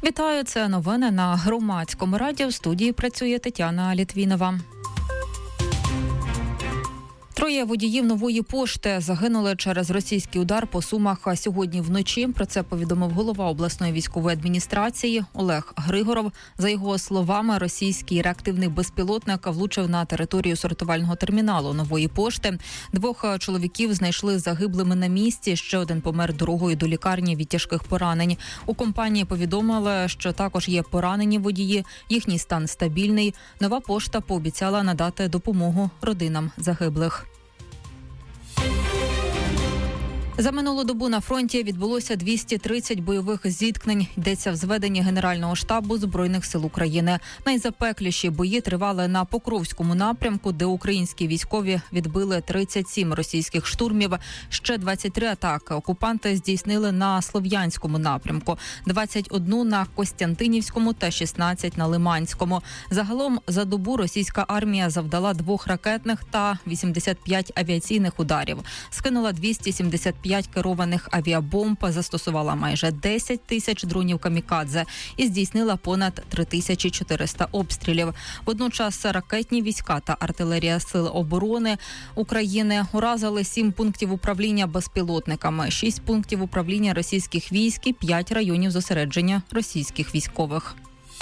Вітаю, це новини на Громадському радіо. В студії працює Тетяна Літвінова. Троє водіїв Нової пошти загинули через російський удар по Сумах сьогодні вночі. Про це повідомив голова обласної військової адміністрації Олег Григоров. За його словами, російський реактивний безпілотник влучив на територію сортувального терміналу Нової пошти. Двох чоловіків знайшли загиблими на місці. Ще один помер дорогою до лікарні від тяжких поранень. У компанії повідомили, що також є поранені водії. Їхній стан стабільний. Нова пошта пообіцяла надати допомогу родинам загиблих. За минулу добу на фронті відбулося 230 бойових зіткнень. Йдеться в зведенні Генерального штабу Збройних сил України. Найзапекліші бої тривали на Покровському напрямку, де українські військові відбили 37 російських штурмів. Ще 23 атаки окупанти здійснили на Слов'янському напрямку, 21 на Костянтинівському та 16 на Лиманському. Загалом за добу російська армія завдала 2 ракетних та 85 авіаційних ударів. Скинула 275 керованих авіабомб, застосувала майже 10 тисяч дронів камікадзе і здійснила понад 3400 обстрілів. Водночас ракетні війська та артилерія Сил оборони України уразили 7 пунктів управління безпілотниками, 6 пунктів управління російських військ і 5 районів зосередження російських військових.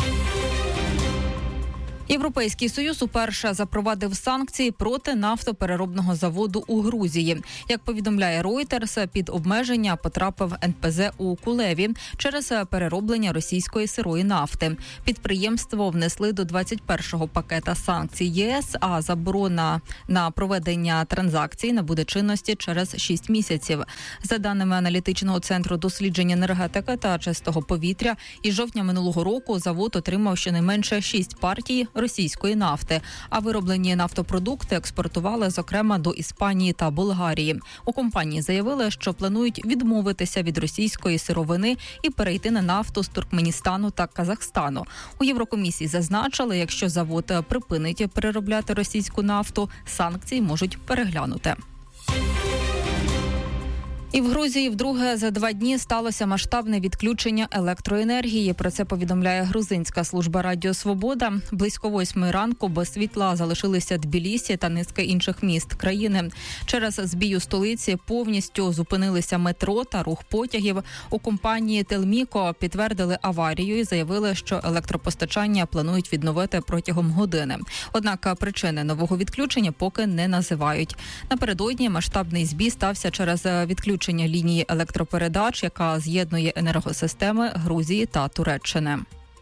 Європейський Союз уперше запровадив санкції проти нафтопереробного заводу у Грузії. Як повідомляє Reuters, під обмеження потрапив НПЗ у Кулеві через перероблення російської сирої нафти. Підприємство внесли до 21-го пакета санкцій ЄС, а заборона на проведення транзакцій набуде чинності через 6 місяців. За даними аналітичного центру досліджень енергетики та чистого повітря, із жовтня минулого року завод отримав щонайменше 6 партій російської нафти, а вироблені нафтопродукти експортували, зокрема, до Іспанії та Болгарії. У компанії заявили, що планують відмовитися від російської сировини і перейти на нафту з Туркменістану та Казахстану. У Єврокомісії зазначили, якщо завод припинить переробляти російську нафту, санкції можуть переглянути. І в Грузії вдруге за 2 дні сталося масштабне відключення електроенергії. Про це повідомляє грузинська служба Радіо Свобода. Близько 8 ранку без світла залишилися Тбілісі та низка інших міст країни. Через збій у столиці повністю зупинилися метро та рух потягів. У компанії Телміко підтвердили аварію і заявили, що електропостачання планують відновити протягом години. Однак причини нового відключення поки не називають. Напередодні масштабний збій стався через відключення лінії електропередач, яка з'єднує енергосистеми Грузії та Туреччини.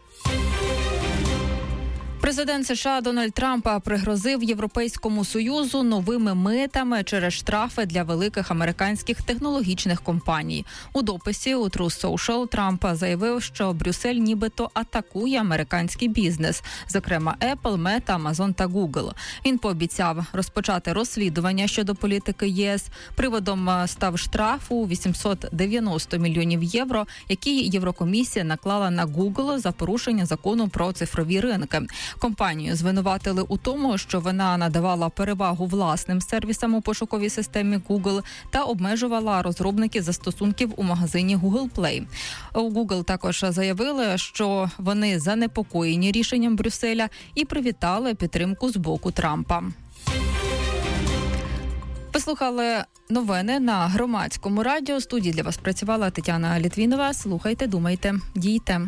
Президент США Дональд Трамп пригрозив Європейському Союзу новими митами через штрафи для великих американських технологічних компаній. У дописі у Truth Social Трамп заявив, що Брюссель нібито атакує американський бізнес, зокрема Apple, Meta, Amazon та Google. Він пообіцяв розпочати розслідування щодо політики ЄС. Приводом став штраф у 890 мільйонів євро, який Єврокомісія наклала на Google за порушення закону про цифрові ринки. Компанію звинуватили у тому, що вона надавала перевагу власним сервісам у пошуковій системі Google та обмежувала розробників застосунків у магазині Google Play. У Google також заявили, що вони занепокоєні рішенням Брюсселя і привітали підтримку з боку Трампа. Ви слухали новини на Громадському радіо. У студії для вас працювала Тетяна Літвінова. Слухайте, думайте, дійте.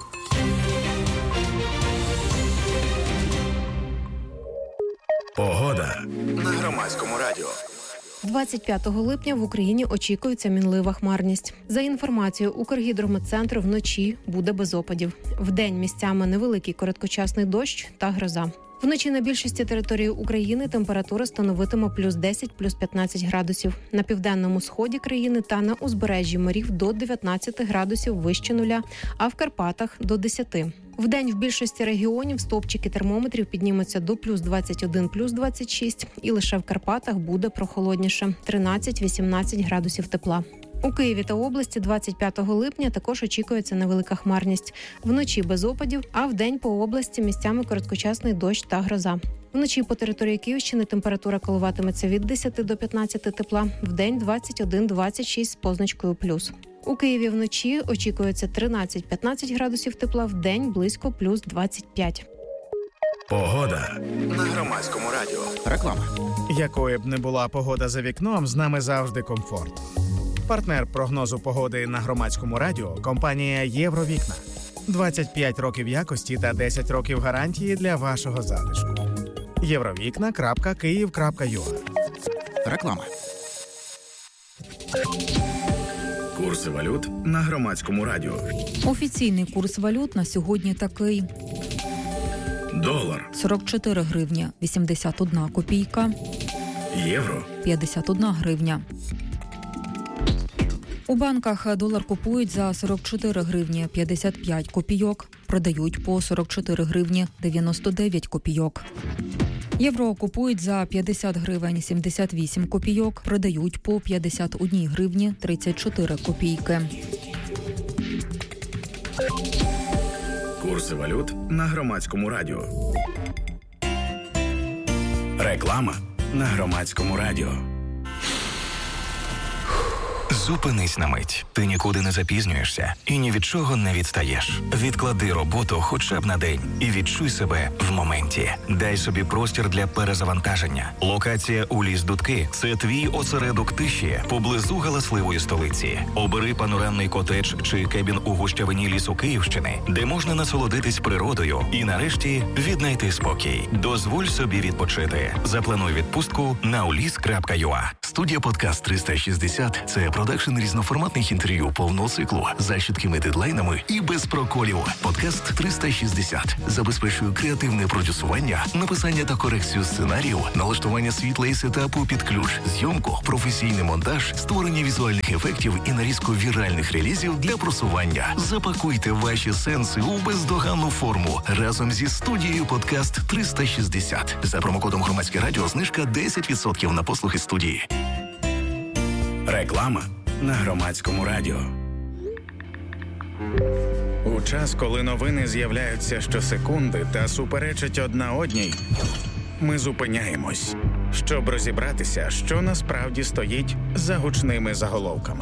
Погода на Громадському радіо. 25 липня в Україні очікується мінлива хмарність. За інформацією Укргідрометцентру, вночі буде без опадів. Вдень місцями невеликий короткочасний дощ та гроза. Вночі на більшості території України температура становитиме плюс 10, плюс 15 градусів. На південному сході країни та на узбережжі морів до 19 градусів вище нуля, а в Карпатах до 10. Вдень в більшості регіонів стовпчики термометрів піднімуться до плюс 21, плюс 26, і лише в Карпатах буде прохолодніше – 13-18 градусів тепла. У Києві та області 25 липня також очікується невелика хмарність. Вночі без опадів, а вдень по області місцями короткочасний дощ та гроза. Вночі по території Київщини температура коливатиметься від 10 до 15 тепла, вдень 21-26 з позначкою плюс. У Києві вночі очікується 13-15 градусів тепла, вдень близько плюс 25. Погода на Громадському радіо. Реклама. Якою б не була погода за вікном, з нами завжди комфорт. Партнер прогнозу погоди на Громадському радіо – компанія «Євровікна». 25 років якості та 10 років гарантії для вашого затишку. Євровікна.Київ.ua. Реклама. Курси валют на Громадському радіо. Офіційний курс валют на сьогодні такий. Долар. 44 гривні 81 копійка. Євро. 51 гривня. У банках долар купують за 44 гривні 55 копійок, продають по 44 гривні 99 копійок. Євро купують за 50 гривень 78 копійок, продають по 51 гривні 34 копійки. Курси валют на Громадському радіо. Реклама на Громадському радіо. Зупинись на мить. Ти нікуди не запізнюєшся і ні від чого не відстаєш. Відклади роботу хоча б на день і відчуй себе в моменті. Дай собі простір для перезавантаження. Локація у Ліс-Дудки – це твій осередок тиші поблизу галасливої столиці. Обери панорамний котедж чи кебін у гущавині лісу Київщини, де можна насолодитись природою і нарешті віднайти спокій. Дозволь собі відпочити. Заплануй відпустку на ulis.ua. Студія «Подкаст 360» – це продакшн різноформатних інтерв'ю повного циклу за чіткими дедлайнами і без проколів. «Подкаст 360» забезпечує креативне продюсування, написання та корекцію сценаріїв, налаштування світла і сетапу під ключ, зйомку, професійний монтаж, створення візуальних ефектів і нарізку віральних релізів для просування. Запакуйте ваші сенси у бездоганну форму разом зі студією «Подкаст 360». За промокодом «Громадське радіо» знижка 10% на послуги студії. Реклама на Громадському радіо. У час, коли новини з'являються щосекунди та суперечать одна одній, ми зупиняємось, щоб розібратися, що насправді стоїть за гучними заголовками.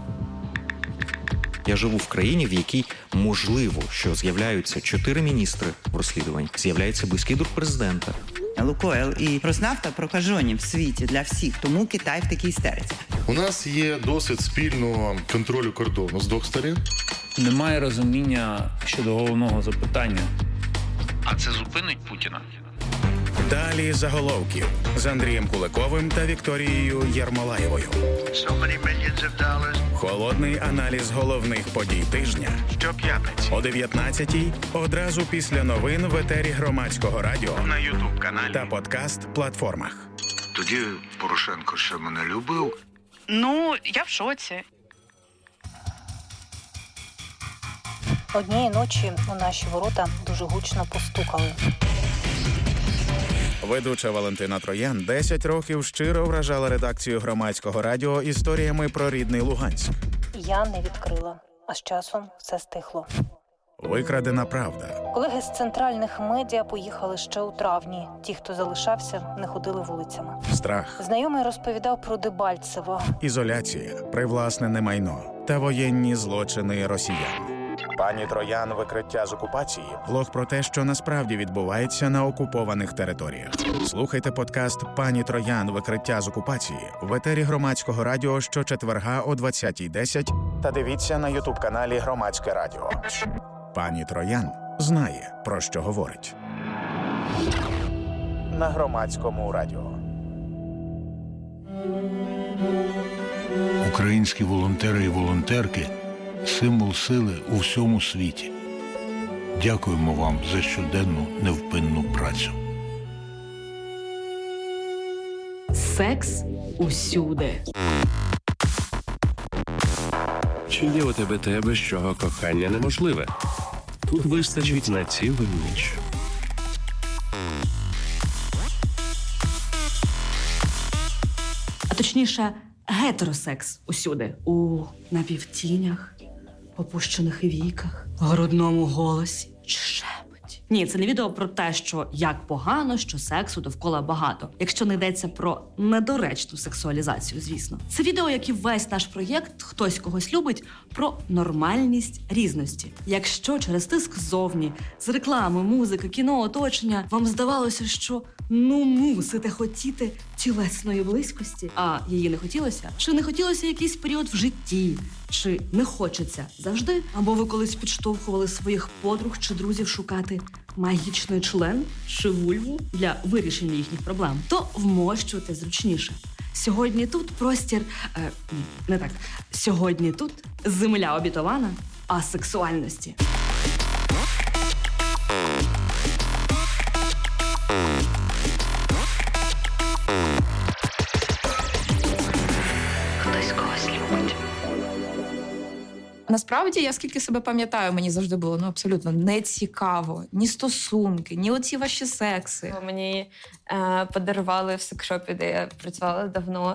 Я живу в країні, в якій можливо, що з'являються 4 міністри в розслідуванні, з'являється близький друг президента. Лукойл і Роснафта прокажені в світі для всіх, тому Китай в такій істериці. У нас є досвід спільного контролю кордону з двох сторін. Немає розуміння щодо головного запитання. А це зупинить Путіна? Далі заголовків з Андрієм Куликовим та Вікторією Єрмолаєвою. Холодний аналіз головних подій тижня. Щоп'ятниці о 19-й, одразу після новин в етері Громадського радіо, на YouTube-каналі та подкаст-платформах. Тоді Порошенко ще мене любив. Ну, я в шоці. Однієї ночі у наші ворота дуже гучно постукали. Ведуча Валентина Троян 10 років щиро вражала редакцію Громадського радіо історіями про рідний Луганськ. Я не відкрила, а з часом все стихло. Викрадена правда. Колеги з центральних медіа поїхали ще у травні. Ті, хто залишався, не ходили вулицями. Страх. Знайомий розповідав про Дебальцево. Ізоляція, привласнене майно та воєнні злочини росіян. Пані Троян «Викриття з окупації» – влог про те, що насправді відбувається на окупованих територіях. Слухайте подкаст «Пані Троян. Викриття з окупації» в етері Громадського радіо щочетверга о 20:10 та дивіться на YouTube-каналі Громадське радіо. Пані Троян знає, про що говорить. На Громадському радіо. Українські волонтери і волонтерки – символ сили у всьому світі. Дякуємо вам за щоденну невпинну працю. Секс усюди. Чи є у тебе те, без чого кохання неможливе? Тут вистачить на цілу ніч. А точніше, гетеросекс усюди. У напівтінях, опущених віках, грудному голосі. Шепоть. Ні, це не відео про те, що як погано, що сексу довкола багато. Якщо не йдеться про недоречну сексуалізацію, звісно. Це відео, як і весь наш проєкт «Хтось когось любить», про нормальність різності. Якщо через тиск ззовні, з реклами, музики, кіно, оточення, вам здавалося, що мусите хотіти тілесної близькості, а її не хотілося, чи не хотілося якийсь період в житті, чи не хочеться завжди, або ви колись підштовхували своїх подруг чи друзів шукати магічний член чи вульву для вирішення їхніх проблем, то вмощуйте зручніше. Сьогодні тут простір... не так. Сьогодні тут земля обітована асексуальності. Хтось когось любить. Насправді, я скільки себе пам'ятаю, мені завжди було абсолютно не цікаво. Ні стосунки, ні оці ваші секси. Мені подарували в секшопі, де я працювала давно,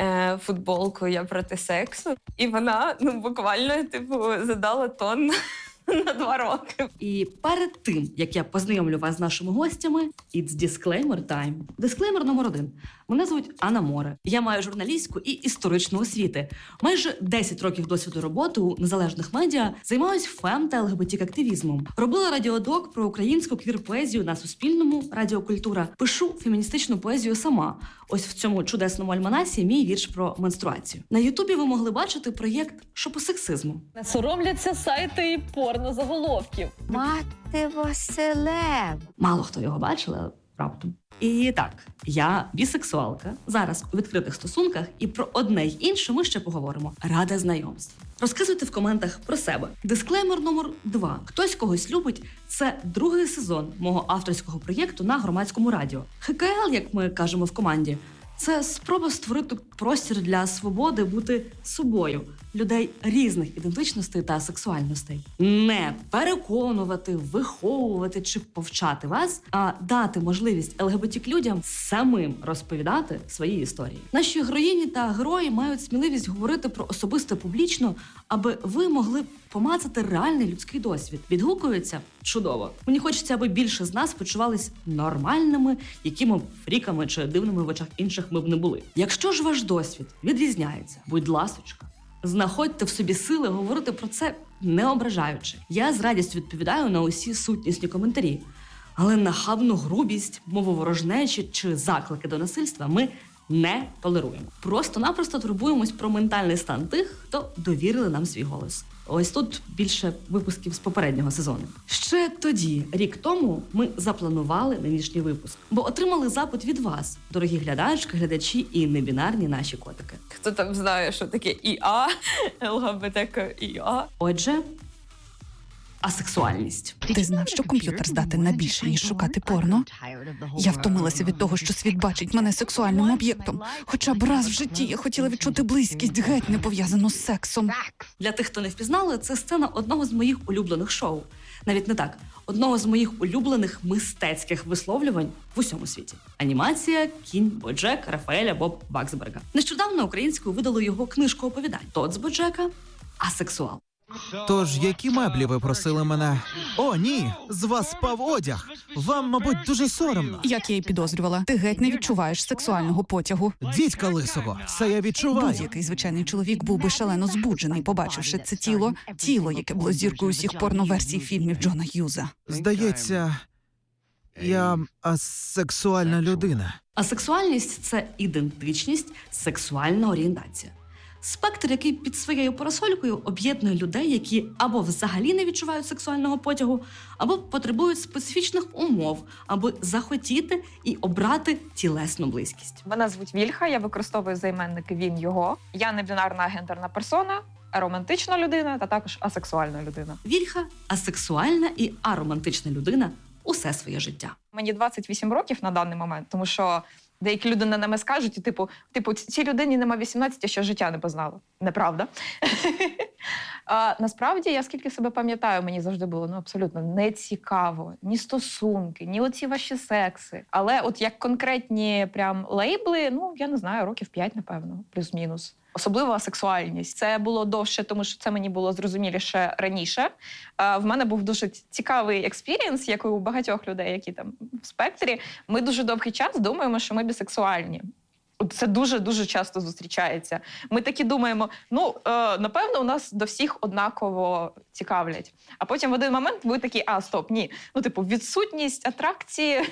футболку «Я проти сексу». І вона буквально задала тон на 2 роки. І перед тим, як я познайомлю вас з нашими гостями, it's disclaimer time. Дисклеймер номер 1. Мене звуть Анна Море. Я маю журналістську і історичну освіти. Майже 10 років досвіду роботи у незалежних медіа, займаюсь фем- та ЛГБТ-активізмом. Робила радіодок про українську квір-поезію на Суспільному, Радіокультура. Пишу феміністичну поезію сама. Ось в цьому чудесному альманасі мій вірш про менструацію. На Ютубі ви могли бачити проєкт «Шопосексизму». Не соромляться сайти і порнозаголовків. Мати Василев. Мало хто його бачив, але раптом. І так, я бісексуалка, зараз у відкритих стосунках, і про одне й інше ми ще поговоримо. Рада знайомств. Розказуйте в коментах про себе. Дисклеймер номер 2. «Хтось когось любить» – це 2-й сезон мого авторського проєкту на Громадському радіо. ХКЛ, як ми кажемо в команді, це спроба створити простір для свободи бути собою, людей різних ідентичностей та сексуальностей. Не переконувати, виховувати чи повчати вас, а дати можливість ЛГБТ-людям самим розповідати свої історії. Наші героїні та герої мають сміливість говорити про особисте публічно, аби ви могли помацати реальний людський досвід. Відгукується? Чудово. Мені хочеться, аби більше з нас почувались нормальними, якими б фріками чи дивними в очах інших ми б не були. Якщо ж ваш досвід відрізняється, будь ласочка, знаходьте в собі сили говорити про це, не ображаючи. Я з радістю відповідаю на усі сутнісні коментарі. Але нахабну грубість, мововорожнечі чи заклики до насильства ми не толеруємо. Просто-напросто турбуємось про ментальний стан тих, хто довірили нам свій голос. Ось тут більше випусків з попереднього сезону. Ще тоді, рік тому, ми запланували нинішній випуск, бо отримали запит від вас, дорогі глядачки, глядачі і небінарні наші котики. Хто там знає, що таке ІА, ЛГБТК-ІА? Отже, асексуальність. Ти знав, що комп'ютер здатен на більше, ніж шукати порно? Я втомилася від того, що світ бачить мене сексуальним об'єктом. Хоча б раз в житті я хотіла відчути близькість, геть не пов'язану з сексом. Для тих, хто не впізнали, це сцена одного з моїх улюблених шоу. Навіть не так. Одного з моїх улюблених мистецьких висловлювань в усьому світі. Анімація «Кінь Боджек» Рафаеля Боб Ваксберга. Нещодавно українською видали його книжку оповідань «Тот з Боджека. Асексуал». Тож, які меблі ви просили мене? О, ні, з вас спав одяг. Вам, мабуть, дуже соромно. Як я й підозрювала, ти геть не відчуваєш сексуального потягу. Дідька лисого, це я відчуваю. Будь-який звичайний чоловік був би шалено збуджений, побачивши це тіло, яке було зіркою усіх порноверсій фільмів Джона Г'юза. Здається, я асексуальна людина. Асексуальність – це ідентичність, сексуальна орієнтація. Спектр, який під своєю парасолькою об'єднує людей, які або взагалі не відчувають сексуального потягу, або потребують специфічних умов, аби захотіти і обрати тілесну близькість. Мене звуть Вільха, я використовую займенники він, його. Я не бінарна агендерна персона, аромантична людина та також асексуальна людина. Вільха – асексуальна і аромантична людина усе своє життя. Мені 28 років на даний момент, тому що деякі люди на мене скажуть, і, типу, цій людині нема 18, а ще життя не познала. Неправда. Насправді, я скільки себе пам'ятаю, мені завжди було абсолютно не цікаво. Ні стосунки, ні оці ваші секси. Але от як конкретні прям лейбли, я не знаю, років 5, напевно, плюс-мінус. Особливо сексуальність. Це було довше, тому що це мені було зрозуміліше раніше. В мене був дуже цікавий експірієнс, як у багатьох людей, які там в спектрі. Ми дуже довгий час думаємо, що ми бісексуальні. Це дуже-дуже часто зустрічається. Ми такі думаємо, напевно, у нас до всіх однаково цікавлять. А потім в один момент ви такі, стоп, ні. Відсутність атракції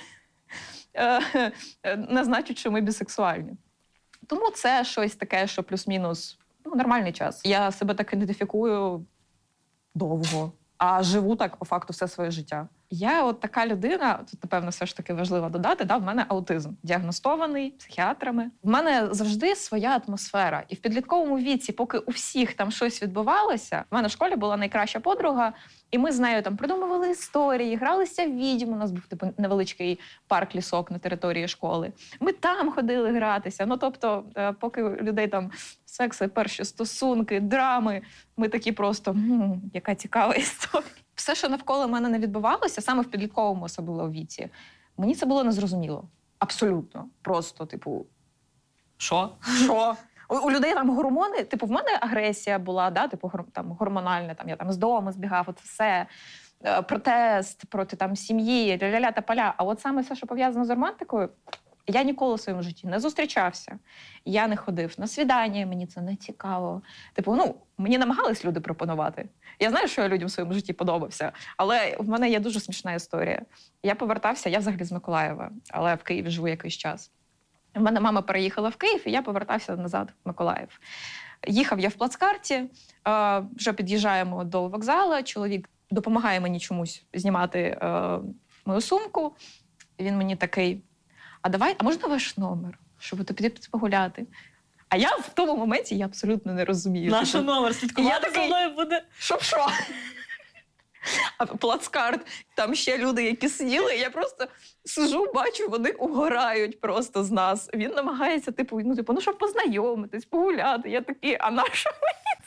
не значить, що ми бісексуальні. Тому це щось таке, що плюс-мінус нормальний час. Я себе так ідентифікую довго, а живу так по факту все своє життя. Я от така людина, тут, напевно, все ж таки важливо додати, в мене аутизм. Діагностований психіатрами. В мене завжди своя атмосфера. І в підлітковому віці, поки у всіх там щось відбувалося, в мене в школі була найкраща подруга, і ми з нею там придумували історії, гралися в відьму, у нас був невеличкий парк-лісок на території школи. Ми там ходили гратися. Тобто, поки у людей там секси, перші стосунки, драми, ми такі просто, яка цікава історія. Все, що навколо мене не відбувалося, саме в підлітковому особливо віці, мені це було незрозуміло. Абсолютно. Просто, що? У людей там гормони, в мене агресія була, там гормональна, я там з дому збігав, от все, протест проти там сім'ї, ля-ля-ля та поля. А от саме все, що пов'язано з романтикою, я ніколи в своєму житті не зустрічався. Я не ходив на свідання, мені це не цікаво. Мені намагались люди пропонувати. Я знаю, що я людям в своєму житті подобався, але в мене є дуже смішна історія. Я повертався, я взагалі з Миколаєва, але в Києві живу якийсь час. В мене мама переїхала в Київ, і я повертався назад в Миколаїв. Їхав я в плацкарті, вже під'їжджаємо до вокзалу, чоловік допомагає мені чомусь знімати мою сумку. Він мені такий, а можна ваш номер, щоб піти погуляти? А я в тому моменті я абсолютно не розумію. Наш номер слідкувати за мною буде. Що? А плацкарт, там ще люди, які сиділи, і я просто сижу, бачу, вони угорають просто з нас. Він намагається, щоб познайомитись, погуляти. Я такий, а на що мені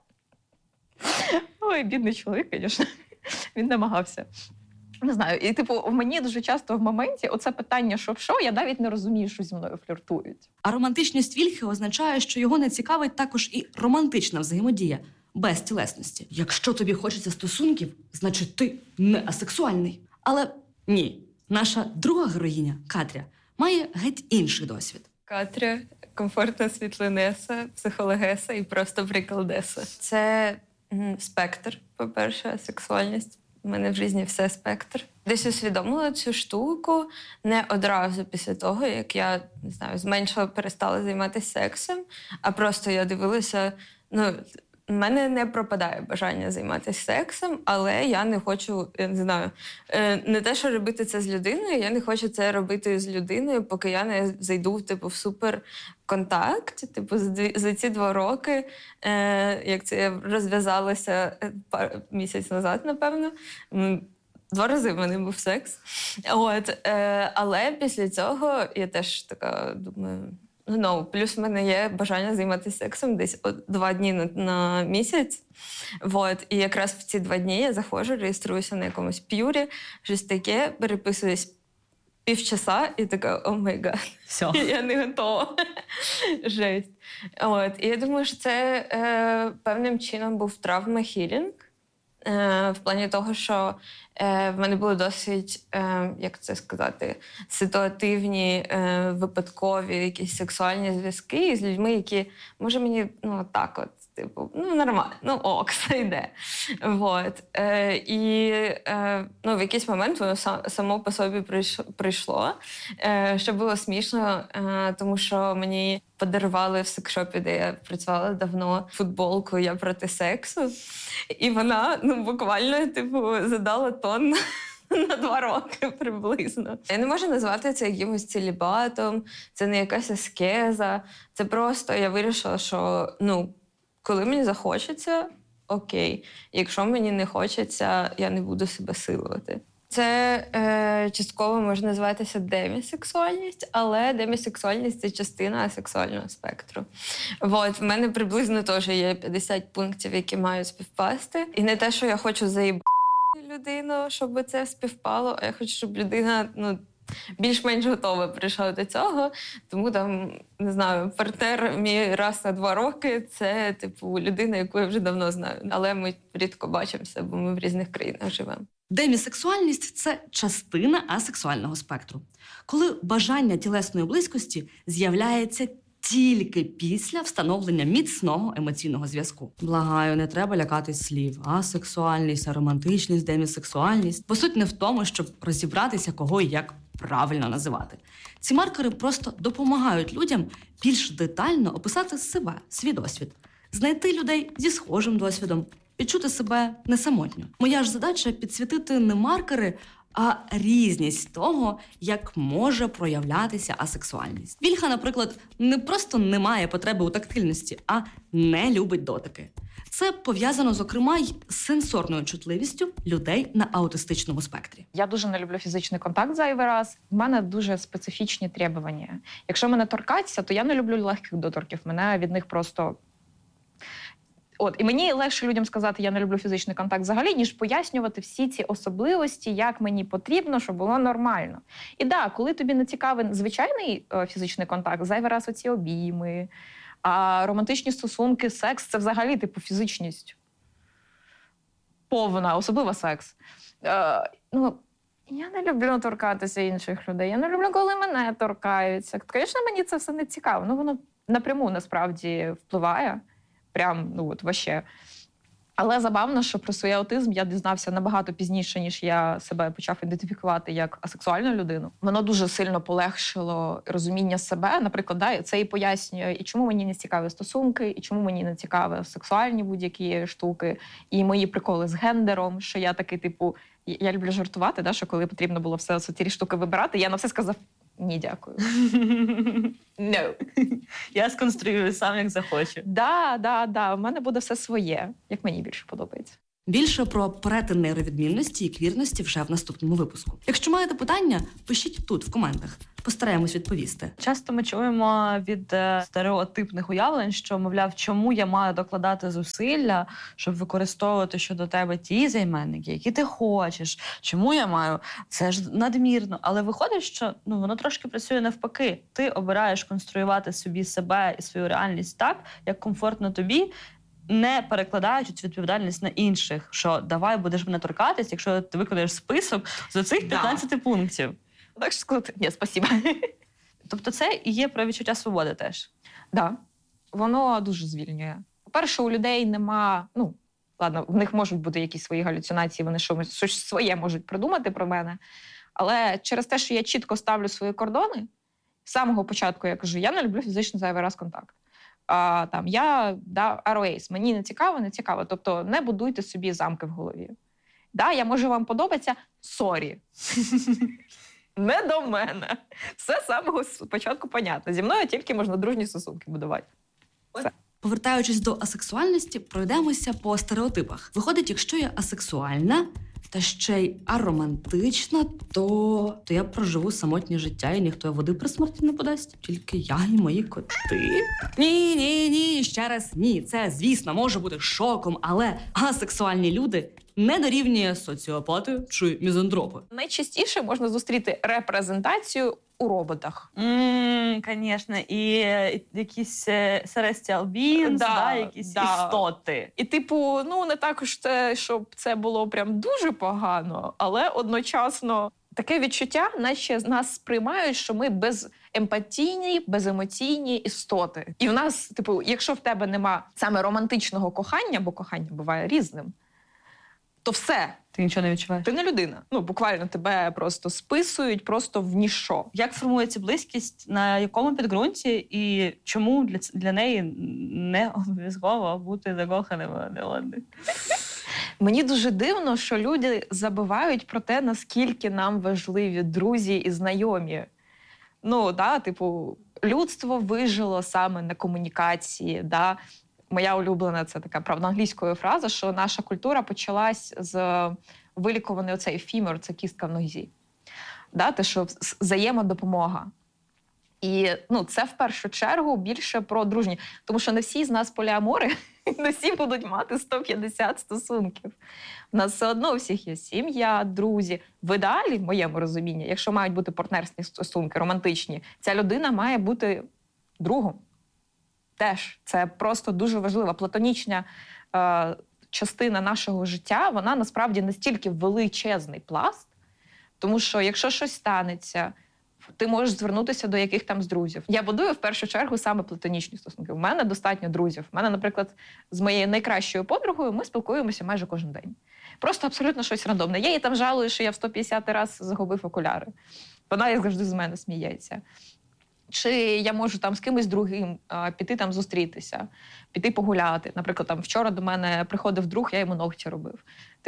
це? Ой, бідний чоловік, звісно. Він намагався. Не знаю. І, мені дуже часто в моменті оце питання, що, я навіть не розумію, що зі мною фліртують. А романтичність Вільхи означає, що його не цікавить також і романтична взаємодія, без тілесності. Якщо тобі хочеться стосунків, значить ти не асексуальний. Але ні, наша друга героїня, Катря, має геть інший досвід. Катря – комфортна світлинеса, психологеса і просто приколдеса. Це спектр, по-перше, сексуальність. У мене в житті все спектр. Десь усвідомила цю штуку не одразу після того, як я, зменшила, перестала займатися сексом, а просто я дивилася, в мене не пропадає бажання займатися сексом, але я не хочу, не те, що робити це з людиною, я не хочу це робити з людиною, поки я не зайду в суперконтакт. За ці 2 роки, як це я розв'язалася місяць назад, напевно, 2 рази в мене був секс. Але після цього я теж така думаю, плюс в мене є бажання займатися сексом десь 2 дні на місяць. І якраз в ці 2 дні я заходжу, реєструюся на якомусь п'юрі, щось таке, переписуюсь півчаса і така, о май гад, я не готова. Жесть. І я думаю, що це певним чином був травма-хілінг. В плані того, що в мене були досить, ситуативні, випадкові якісь сексуальні зв'язки з людьми, які, може, мені, нормально, ок, це йде. І в якийсь момент воно само по собі прийшло, що було смішно, тому що мені подарували в секшопі, де я працювала давно, футболку «Я проти сексу». І вона, буквально, задала тон на 2 роки приблизно. Я не можу назвати це якимось целібатом, це не якась аскеза. Це просто я вирішила, що, коли мені захочеться, окей. Якщо мені не хочеться, я не буду себе силувати. Це частково може називатися демісексуальність, але демісексуальність – це частина асексуального спектру. В мене приблизно теж є 50 пунктів, які мають співпасти. І не те, що я хочу заїбати людину, щоб це співпало, а я хочу, щоб людина більш-менш готовий прийшов до цього. Тому там, не знаю, партнер мій раз на 2 роки – це, типу, людина, яку я вже давно знаю. Але ми рідко бачимося, бо ми в різних країнах живемо. Демісексуальність – це частина асексуального спектру. Коли бажання тілесної близькості з'являється тільки після встановлення міцного емоційного зв'язку. Благаю, не треба лякатись слів. Асексуальність, аромантичність, демісексуальність. Бо суть не в тому, щоб розібратися, кого і як правильно називати. Ці маркери просто допомагають людям більш детально описати себе, свій досвід, знайти людей зі схожим досвідом, відчути себе не самотньо. Моя ж задача – підсвітити не маркери, а різність того, як може проявлятися асексуальність. Вільха, наприклад, не просто не має потреби у тактильності, а не любить дотики. Це пов'язано, зокрема, й з сенсорною чутливістю людей на аутистичному спектрі. Я дуже не люблю фізичний контакт зайвий раз. В мене дуже специфічні требування. Якщо мене торкатися, то я не люблю легких доторків. Мене від них просто... І мені легше людям сказати, я не люблю фізичний контакт взагалі, ніж пояснювати всі ці особливості, як мені потрібно, щоб було нормально. І так, коли тобі не цікавий звичайний фізичний контакт, зайвий раз оці обійми, а романтичні стосунки, секс – це взагалі типу фізичність. Повна, особливо секс. Я не люблю торкатися інших людей, я не люблю, коли мене торкаються. Звісно, мені це все не цікаво. Воно напряму насправді впливає. Прям, вообще. Але забавно, що про свій аутизм я дізнався набагато пізніше, ніж я себе почав ідентифікувати як асексуальну людину. Воно дуже сильно полегшило розуміння себе. Наприклад, це і пояснює, і чому мені не цікаві стосунки, і чому мені не цікаві сексуальні будь-які штуки, і мої приколи з гендером, що я такий, типу, я люблю жартувати, що коли потрібно було все ці штуки вибирати, я на все сказав: ні, дякую. No. Я сконструюю сам, як захочу. Да. У мене буде все своє, як мені більше подобається. Більше про перетин нейровідмінності і квірності вже в наступному випуску. Якщо маєте питання, пишіть тут, в коментах. Постараємось відповісти. Часто ми чуємо від стереотипних уявлень, що, мовляв, чому я маю докладати зусилля, щоб використовувати щодо тебе ті займенники, які ти хочеш. Чому я маю? Це ж надмірно. Але виходить, що воно трошки працює навпаки. Ти обираєш конструювати собі себе і свою реальність так, як комфортно тобі, не перекладаючи цю відповідальність на інших, що давай будеш мене торкатись, якщо ти виконаєш список з цих 15 пунктів. Так що сказати, ні, спасибо. Тобто це і є про відчуття свободи теж? Так. Воно дуже звільнює. По-перше, у людей нема, ладно, в них можуть бути якісь свої галюцинації, вони щось своє можуть придумати про мене. Але через те, що я чітко ставлю свої кордони, з самого початку я кажу, я не люблю фізичний зайвий раз контакт. ROAs, мені не цікаво. Тобто не будуйте собі замки в голові. Я можу вам подобатися, сорі. Не до мене. Все з самого початку понятно. Зі мною тільки можна дружні стосунки будувати. Все. Повертаючись до асексуальності, пройдемося по стереотипах. Виходить, якщо я асексуальна та ще й аромантична, то я проживу самотнє життя і ніхто води при смерті не подасть. Тільки я і мої коти. Ні, ще раз ні. Це, звісно, може бути шоком, але асексуальні люди не дорівнює соціопати чи мізантропи. Найчастіше можна зустріти репрезентацію у роботах. Звісно, і якісь celestial beings, якісь істоти. І не також те, щоб це було прям дуже погано, але одночасно таке відчуття, наче нас сприймають, що ми беземпатійні, беземоційні істоти. І в нас, якщо в тебе нема саме романтичного кохання, бо кохання буває різним, то все. Ти нічого не відчуваєш. Ти не людина. Буквально тебе просто списують просто в ніщо. Як формується близькість, на якому підґрунті і чому для неї не обов'язково бути закоханими один одних? Мені дуже дивно, що люди забувають про те, наскільки нам важливі друзі і знайомі. Людство вижило саме на комунікації, Моя улюблена, це така, правда, англійською фраза, що наша культура почалась з вилікуваний оцей фімер, це кістка в нозі. Те, що взаємодопомога. І це в першу чергу більше про дружні. Тому що не всі з нас поліамори, не всі будуть мати 150 стосунків. У нас все одно у всіх є сім'я, друзі. В ідеалі, в моєму розумінні, якщо мають бути партнерські стосунки, романтичні, ця людина має бути другом. Теж. Це просто дуже важлива платонічна частина нашого життя. Вона насправді настільки величезний пласт, тому що якщо щось станеться, ти можеш звернутися до яких там з друзів. Я будую в першу чергу саме платонічні стосунки. У мене достатньо друзів. У мене, наприклад, з моєю найкращою подругою ми спілкуємося майже кожен день. Просто абсолютно щось рандомне. Я їй там жалую, що я в 150 раз загубив окуляри. Вона, як завжди, з мене сміється. Чи я можу там з кимось другим піти там зустрітися, піти погуляти. Наприклад, там вчора до мене приходив друг, я йому ногті робив.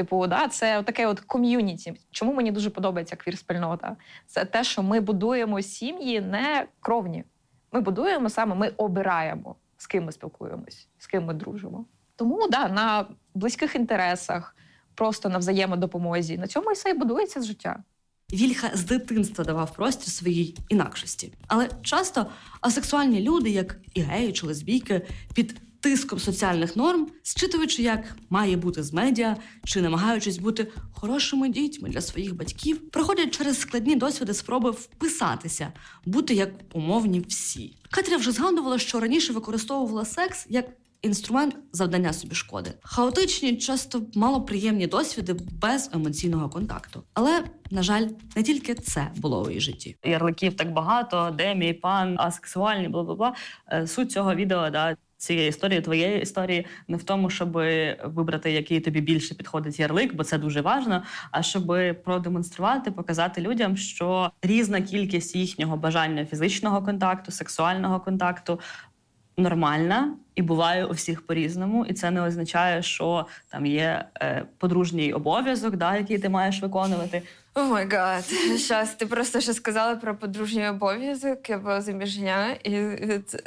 Це таке от ком'юніті. Чому мені дуже подобається квір-спільнота? Це те, що ми будуємо сім'ї не кровні. Ми будуємо саме, ми обираємо, з ким ми спілкуємось, з ким ми дружимо. Тому, на близьких інтересах, просто на взаємодопомозі. На цьому і все і будується життя. Вільха з дитинства давав простір своїй інакшості. Але часто асексуальні люди, як і геї чи лесбійки, під тиском соціальних норм, зчитуючи, як має бути з медіа, чи намагаючись бути хорошими дітьми для своїх батьків, проходять через складні досвіди спроби вписатися, бути як умовні всі. Катря вже згадувала, що раніше використовувала секс як інструмент завдання собі шкоди. Хаотичні, часто малоприємні досвіди без емоційного контакту. Але, на жаль, не тільки це було у її житті. Ярликів так багато, демі, пан, асексуальні, бла-бла-бла. Суть цього відео, цієї історії, твоєї історії, не в тому, щоб вибрати, який тобі більше підходить ярлик, бо це дуже важливо, а щоб продемонструвати, показати людям, що різна кількість їхнього бажання фізичного контакту, сексуального контакту нормальна і буває у всіх по-різному. І це не означає, що там є подружній обов'язок, який ти маєш виконувати. О май гад. Щас, ти просто ще сказала про подружній обов'язок. Я була заміжня, і від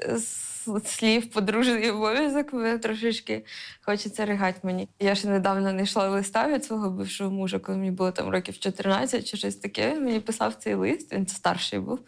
слів подружній обов'язок мене трошечки хочеться ригати мені. Я ще недавно знайшла листа від свого бившого мужа, коли мені було там років 14 чи щось таке. Він мені писав цей лист, він старший був.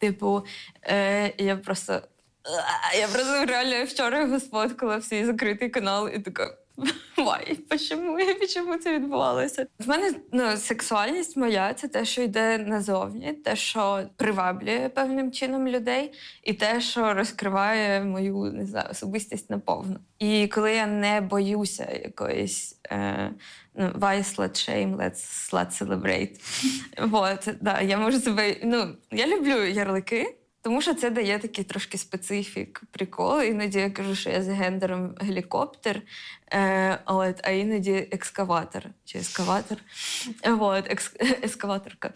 Я просто реально вчора його сфоткала в свій закритий канал і така: вай, чому це відбувалося? В мене сексуальність моя — це те, що йде назовні, те, що приваблює певним чином людей, і те, що розкриває мою, не знаю, особистість наповну. І коли я не боюся якоїсь why slut shame, let's slut celebrate. Я можу себе... я люблю ярлики, тому що це дає такий трошки специфік, прикол. Іноді я кажу, що я з гендером гелікоптер, а іноді екскаватор. Чи ескаватор? Ескаваторка.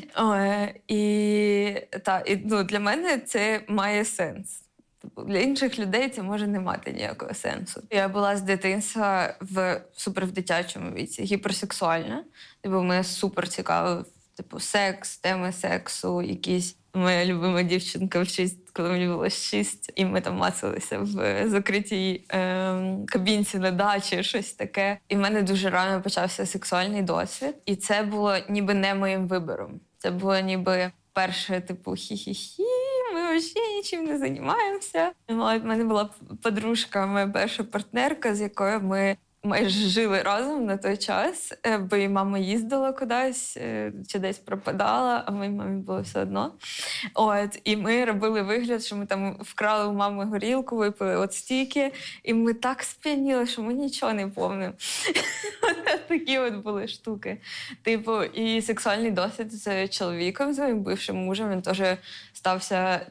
Для мене це має сенс. Для інших людей це може не мати ніякого сенсу. Я була з дитинства в дитячому віці, гіперсексуальна. Мене супер цікавив секс, теми сексу, якісь. Моя любима дівчинка коли мені було 6, і ми там мацалися в закритій кабінці на дачі, щось таке. І в мене дуже рано почався сексуальний досвід. І це було ніби не моїм вибором. Це було ніби перше, хі-хі-хі, ми взагалі нічим не займаємося. У мене була подружка, моя перша партнерка, з якою ми майже жили разом на той час, бо її мама їздила кудись чи десь пропадала, а моїй мамі було все одно. І ми робили вигляд, що ми там вкрали у мами горілку, випили стільки, і ми так сп'яніли, що ми нічого не пам'ятаємо. Такі були штуки. І сексуальний досвід з чоловіком, з моїм бившим мужем, він теж стався,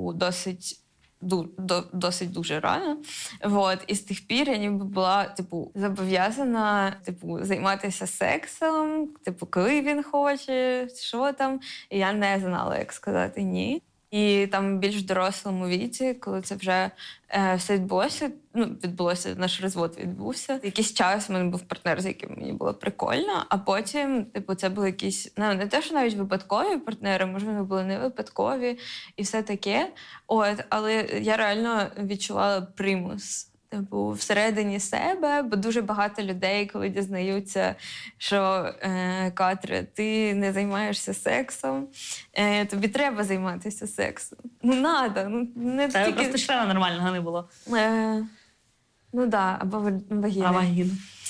досить дуже рано. І з тих пір я ніби була, зобов'язана, займатися сексом, коли він хоче, що там. І я не знала, як сказати ні. І там більш в дорослому віці, коли це вже все відбулося, наш розвод відбувся. Якийсь час в мене був партнер, з яким мені було прикольно, а потім, це були якісь, не те, що навіть випадкові партнери, може, вони були не випадкові і все таке. Але я реально відчувала примус. типу, всередині себе, бо дуже багато людей, коли дізнаються, що Катря, ти не займаєшся сексом, тобі треба займатися сексом. Ну, надо. Ну, не Тебе тільки... просто члена нормального не було. Ну, да, або вагіни. А вагіни?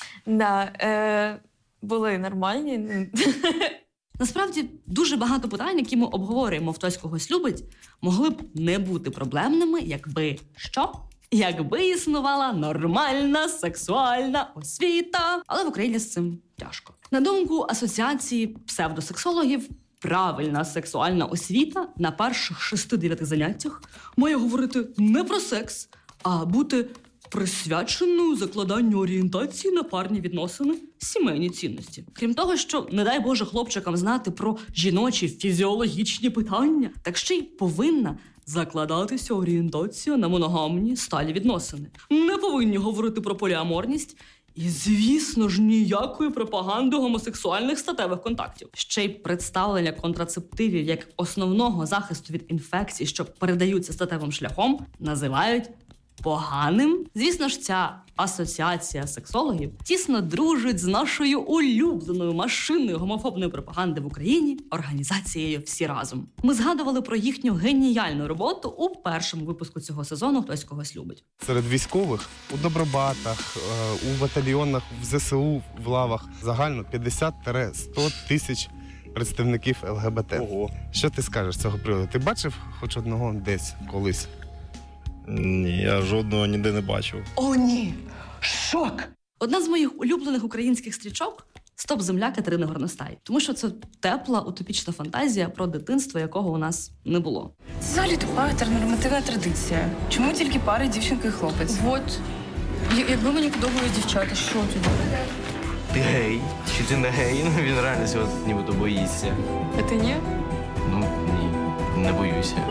Да, були нормальні. Насправді, дуже багато питань, які ми обговорюємо в «Хтось когось любить», могли б не бути проблемними, якби що? Якби існувала нормальна сексуальна освіта. Але в Україні з цим тяжко. На думку Асоціації псевдосексологів, правильна сексуальна освіта на перших 6-9 заняттях має говорити не про секс, а бути присвяченою закладанню орієнтації на парні відносини, сімейні цінності. Крім того, що, не дай Боже, хлопчикам знати про жіночі фізіологічні питання, так ще й повинна закладатися орієнтація на моногамні сталі відносини. Не повинні говорити про поліаморність і, звісно ж, ніякої пропаганди гомосексуальних статевих контактів. Ще й представлення контрацептивів як основного захисту від інфекцій, що передаються статевим шляхом, називають поганим. Звісно ж, ця асоціація сексологів тісно дружить з нашою улюбленою машиною гомофобної пропаганди в Україні – організацією «Всі разом». Ми згадували про їхню геніальну роботу у першому випуску цього сезону «Хтось когось любить». Серед військових у добробатах, у батальйонах, в ЗСУ, в лавах загально 50-100 тисяч представників ЛГБТ. Ого. Що ти скажеш з цього приводу? Ти бачив хоч одного десь колись? Ні, я жодного ніде не бачив. О, ні! Шок! Одна з моїх улюблених українських стрічок – «Стоп, земля» Катерини Горностай. Тому що це тепла, утопічна фантазія про дитинство, якого у нас не було. Це взагалі тупа гетеронормативна традиція. Чому тільки пари дівчинка і хлопець? Вот. Якби мені подобались дівчата, що тоді? Ти гей? Чи ти не гей? Ну, він реально цього нібито боїться. А ти ні? Ну, ні. Не боюся.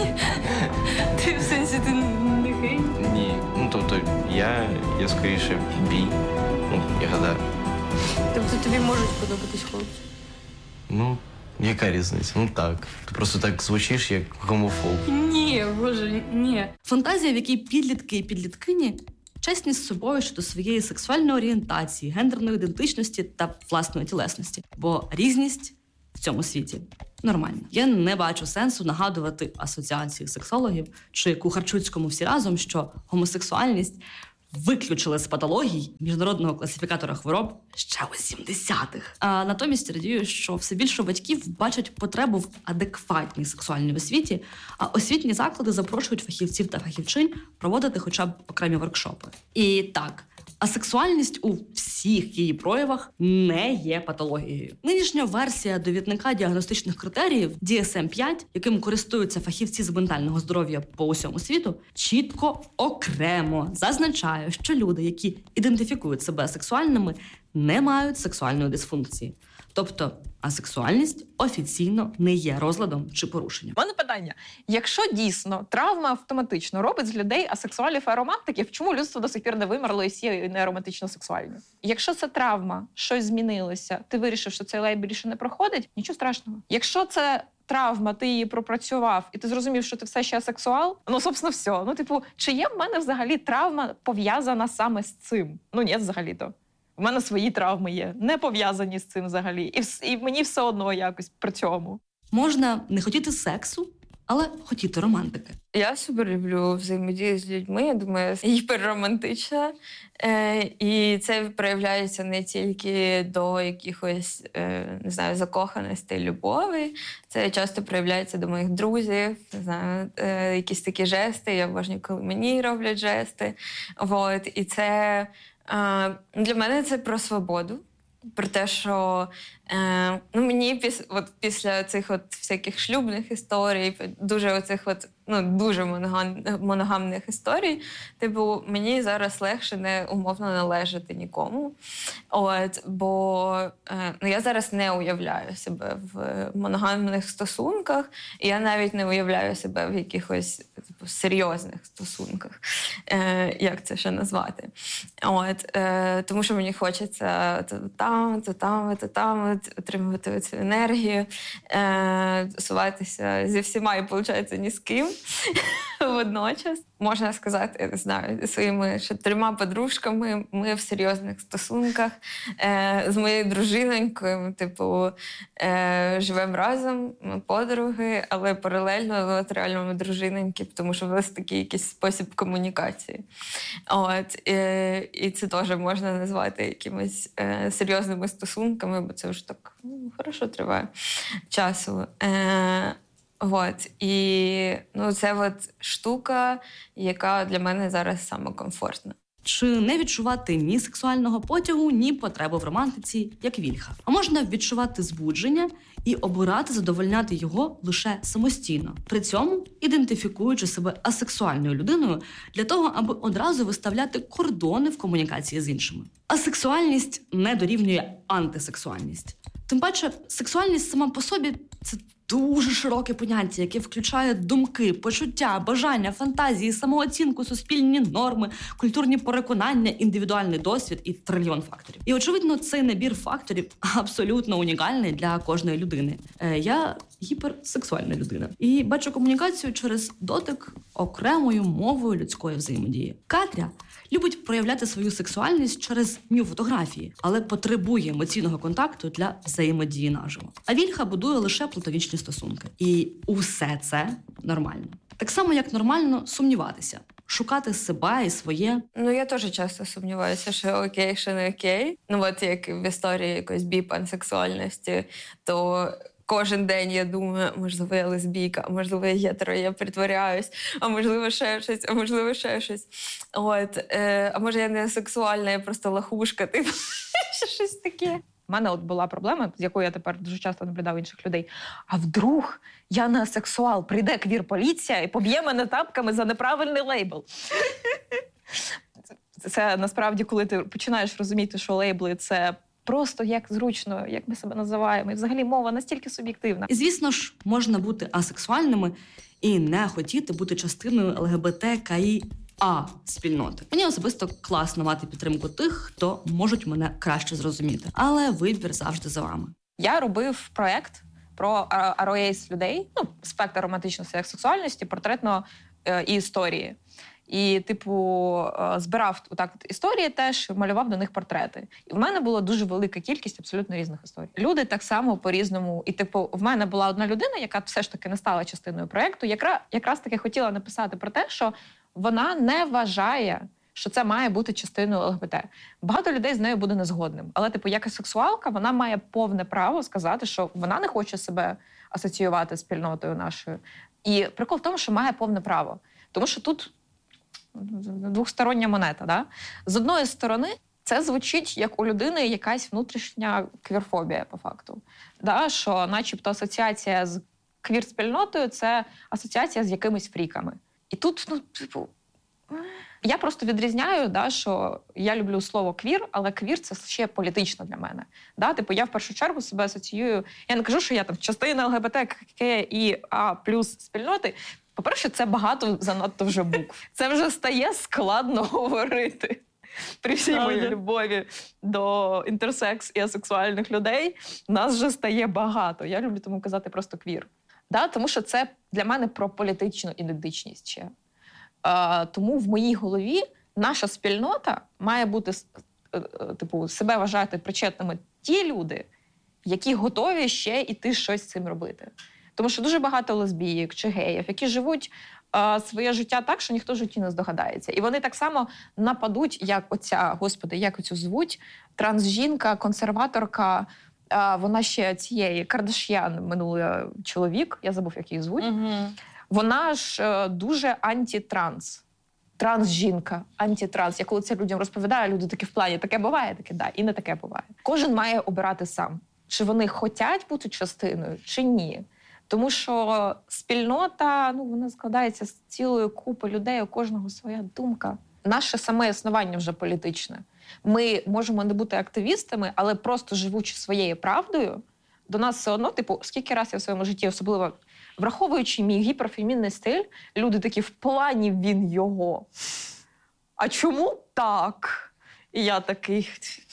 Ти в сенсі ти не гей? Ні. Ну, тобто, я скоріше бій. Ну, я гадаю. Тобто тобі можуть подобатись хлопці? Ну, яка різниця? Ну, так. Ти просто так звучиш, як гомофоб. Ні, боже, ні. Фантазія, в якій підлітки і підліткині чесні з собою щодо своєї сексуальної орієнтації, гендерної ідентичності та власної тілесності. Бо різність в цьому світі нормально. Я не бачу сенсу нагадувати асоціації сексологів чи Кухарчуцькому «Всі разом», що гомосексуальність виключили з патологій міжнародного класифікатора хвороб ще у 70-х. А натомість радію, що все більше батьків бачать потребу в адекватній сексуальній освіті, а освітні заклади запрошують фахівців та фахівчинь проводити хоча б окремі воркшопи. І так, асексуальність у всіх її проявах не є патологією. Нинішня версія довідника діагностичних критеріїв DSM-5, яким користуються фахівці з ментального здоров'я по усьому світу, чітко окремо зазначає, що люди, які ідентифікують себе сексуальними, не мають сексуальної дисфункції. Тобто асексуальність офіційно не є розладом чи порушенням. У мене питання. Якщо дійсно травма автоматично робить з людей асексуалів і аромантиків, чому людство до сих пір не вимерло і всі не ароматично сексуальні? Якщо це травма, щось змінилося, ти вирішив, що цей лейб більше не проходить, нічого страшного. Якщо це травма, ти її пропрацював, і ти зрозумів, що ти все ще асексуал, ну, собственно, все. Ну, типу, чи є в мене взагалі травма пов'язана саме з цим? Ну, ні, взагалі-то. У мене свої травми є, не пов'язані з цим взагалі. І мені все одно якось при цьому. Можна не хотіти сексу, але хотіти романтики. Я супер люблю взаємодію з людьми, я думаю, я гіперромантична. І це проявляється не тільки до якихось, не знаю, закоханостей, любові. Це часто проявляється до моїх друзів, не знаю, якісь такі жести. Я обожнюю, коли мені роблять жести. Вот. І це для мене це про свободу. Про те, що мені після цих всяких шлюбних історій, дуже оцих дуже моногамних історій, типу, мені зараз легше не умовно належати нікому. Бо я зараз не уявляю себе в моногамних стосунках, і я навіть не уявляю себе в якихось серйозних стосунках, як це ще назвати. Тому що мені хочеться там, отримувати цю енергію, суватися зі всіма і, виходить, ні з ким. Водночас, можна сказати, я не знаю, своїми ще 3 подружками ми в серйозних стосунках з моєю дружинонькою, ми, типу, живемо разом, ми подруги, але паралельно реально ми дружиноньки, тому що в нас такий якийсь спосіб комунікації. От, і це теж можна назвати якимись серйозними стосунками, бо це вже так хорошо триває часу. От, і це от штука, яка для мене зараз саме комфортна. Чи не відчувати ні сексуального потягу, ні потреби в романтиці, як Вільха. А можна відчувати збудження і обирати задовольняти його лише самостійно, при цьому ідентифікуючи себе асексуальною людиною для того, аби одразу виставляти кордони в комунікації з іншими. Асексуальність не дорівнює антисексуальність. Тим паче, сексуальність сама по собі – це дуже широке поняття, яке включає думки, почуття, бажання, фантазії, самооцінку, суспільні норми, культурні переконання, індивідуальний досвід і трильйон факторів. І, очевидно, цей набір факторів абсолютно унікальний для кожної людини. Я гіперсексуальна людина. І бачу комунікацію через дотик окремою мовою людської взаємодії. Катря любить проявляти свою сексуальність через ню-фотографії, але потребує емоційного контакту для взаємодії наживо. А Вільха будує лише платонічні стосунки. І усе це нормально. Так само, як нормально сумніватися, шукати себе і своє. Я теж часто сумніваюся, що окей, що не окей. От як в історії якоїсь біпансексуальності, то кожен день я думаю, можливо, я лесбійка, а можливо, я гетеро, я притворяюсь, а можливо, ще щось, а можливо, ще щось. От, а може, я не сексуальна, я просто лахушка, типу, щось таке. У мене була проблема, з якою я тепер дуже часто наблюдаю інших людей. А вдруг я не асексуал, прийде квір-поліція і поб'є мене тапками за неправильний лейбл. Це насправді, коли ти починаєш розуміти, що лейбли – це просто як зручно, як ми себе називаємо. І взагалі мова настільки суб'єктивна. І, звісно ж, можна бути асексуальними і не хотіти бути частиною ЛГБТКІА-спільноти. Мені особисто класно мати підтримку тих, хто можуть мене краще зрозуміти. Але вибір завжди за вами. Я робив проєкт про ROAs людей, спектр романтичності як сексуальності, портретно і історії. І, збирав історії теж, малював до них портрети. І в мене була дуже велика кількість абсолютно різних історій. Люди так само по-різному. І, в мене була одна людина, яка все ж таки не стала частиною проєкту, якраз таки хотіла написати про те, що вона не вважає, що це має бути частиною ЛГБТ. Багато людей з нею буде незгодним. Але, як асексуалка, вона має повне право сказати, що вона не хоче себе асоціювати з спільнотою нашою. І прикол в тому, що має повне право. Тому що тут двостороння монета. Да? З одної сторони, це звучить як у людини якась внутрішня квірфобія, по факту. Да? Що начебто асоціація з квір-спільнотою – це асоціація з якимись фріками. І тут, я просто відрізняю, да, що я люблю слово «квір», але «квір» – це ще політично для мене. Да? Я в першу чергу себе асоціюю, я не кажу, що я частина ЛГБТКІА+ спільноти. По-перше, це багато занадто вже букв. Це вже стає складно говорити. При всій моїй любові до інтерсекс і асексуальних людей нас вже стає багато. Я люблю тому казати просто «квір». Да? Тому що це для мене про політичну ідентичність ще. Тому в моїй голові наша спільнота має бути, себе вважати причетними ті люди, які готові ще іти щось з цим робити. Тому що дуже багато лесбійок чи геїв, які живуть своє життя так, що ніхто в житті не здогадається. І вони так само нападуть, як як оцю звуть, трансжінка, консерваторка, вона ще цієї, Кардаш'ян, минулий чоловік, я забув, як її звуть. Вона ж дуже антитранс. Трансжінка, антитранс. Я коли це людям розповідаю, люди такі в плані, таке буває, таке да, і не таке буває. Кожен має обирати сам, чи вони хочуть бути частиною, чи ні. Тому що спільнота, вона складається з цілої купи людей, у кожного своя думка. Наше саме існування вже політичне. Ми можемо не бути активістами, але просто живучи своєю правдою, до нас все одно, скільки раз я в своєму житті, особливо враховуючи мій гіперфемінний стиль, люди такі, в плані він його. А чому так? І я такий,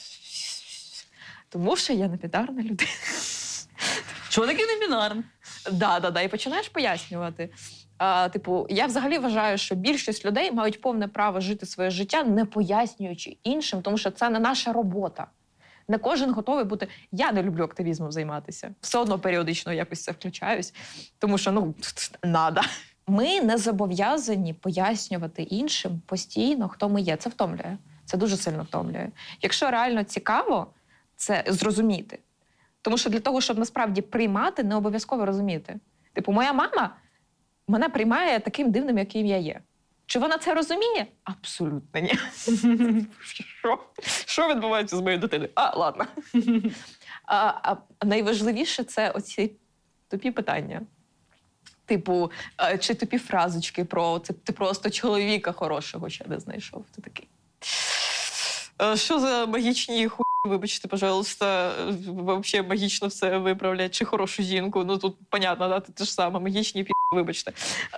тому що я небінарна людина. Чого таке небінарна? Да, і починаєш пояснювати. Я взагалі вважаю, що більшість людей мають повне право жити своє життя, не пояснюючи іншим, тому що це не наша робота. Не кожен готовий бути... Я не люблю активізмом займатися. Все одно періодично якось це включаюсь, тому що, надо. Ми не зобов'язані пояснювати іншим постійно, хто ми є. Це втомлює. Це дуже сильно втомлює. Якщо реально цікаво це зрозуміти, тому що для того, щоб насправді приймати, не обов'язково розуміти. Моя мама мене приймає таким дивним, яким я є. Чи вона це розуміє? Абсолютно ні. Що відбувається з моєю дитиною? Ладно. А найважливіше – це оці тупі питання. Чи тупі фразочки про ти просто чоловіка хорошого ще не знайшов. Ти такий. Що за магічні хуй, вибачте, пожалуйста, взагалі магічно все виправлять, чи хорошу жінку. Тут, понятно, да, те ж саме, магічні вибачте.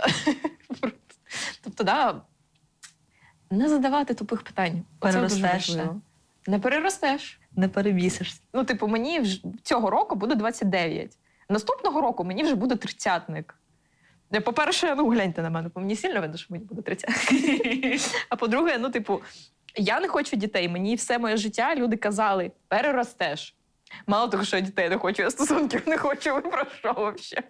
Тобто, не задавати тупих питань. Переростеш. Не переростеш. Не перебісишся. Мені цього року буде 29. Наступного року мені вже буде 30-ник. По-перше, гляньте на мене, бо мені сильно видно, що мені буде 30. А по-друге, я не хочу дітей. Мені все моє життя люди казали, переростеш. Мало того, що я дітей не хочу, я стосунків не хочу, ви про що взагалі?